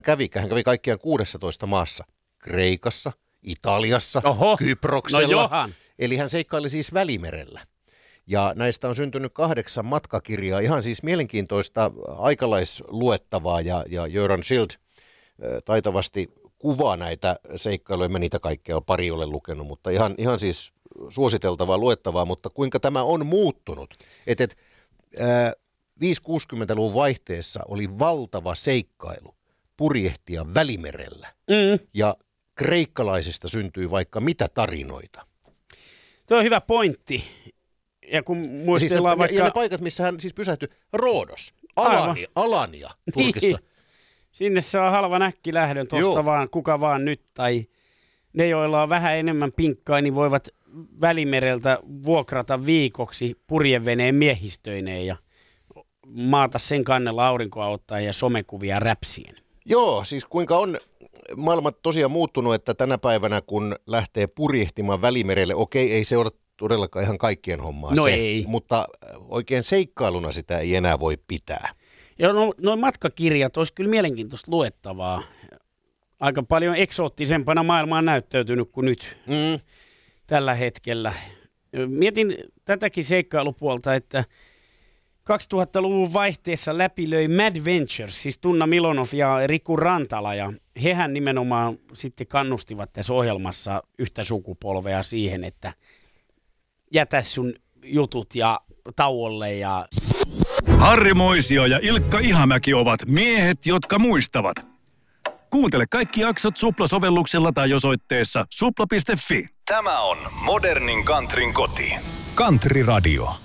Hän kävi kaikkiaan 16 maassa. Kreikassa, Italiassa, Oho, Kyproksella. no Eli hän seikkaili siis Välimerellä. Ja näistä on syntynyt 8 matkakirjaa, ihan siis mielenkiintoista aikalaisluettavaa, ja Göran Schild taitavasti kuvaa näitä seikkailuja. Mä niitä kaikkea pari olen lukenut, mutta ihan siis suositeltavaa luettavaa, mutta kuinka tämä on muuttunut. 5-60-luvun vaihteessa oli valtava seikkailu purjehtia Välimerellä. Ja kreikkalaisista syntyi vaikka mitä tarinoita. Tuo on hyvä pointti. Ja kun muistellaan ja ne paikat, missä hän siis pysähtyi, Roodos, Alania Turkissa. Niin. Sinne saa halvan äkkilähdön tuosta vaan, kuka vaan nyt. Tai ne, joilla on vähän enemmän pinkkaa, niin voivat Välimereltä vuokrata viikoksi purjeveneen miehistöineen ja maata sen kannella aurinkoa ottaa ja somekuvia räpsien. Joo, siis kuinka on maailma tosiaan muuttunut, että tänä päivänä kun lähtee purjehtimaan Välimerelle, okei, ei se ole todellakaan ihan kaikkien hommaa no se, ei. Mutta oikein seikkailuna sitä ei enää voi pitää. Joo, no matkakirjat olisi kyllä mielenkiintoista luettavaa. Aika paljon eksoottisempana maailma on näyttäytynyt kuin nyt tällä hetkellä. Mietin tätäkin seikkailupuolta, että 2000-luvun vaihteessa läpilöi Mad Ventures, siis Tunna Milonov ja Riku Rantala, ja hehän nimenomaan sitten kannustivat tässä ohjelmassa yhtä sukupolvea siihen, että jätä sun jutut ja tauolle ja... Harri Moisio ja Ilkka Ihamäki ovat miehet, jotka muistavat. Kuuntele kaikki jaksot Supla-sovelluksella tai osoitteessa supla.fi. Tämä on modernin countryn koti. Country Radio.